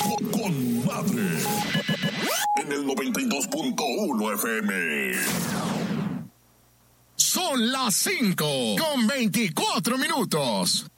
Con madre. En el 92.1 FM. Son las 5:24.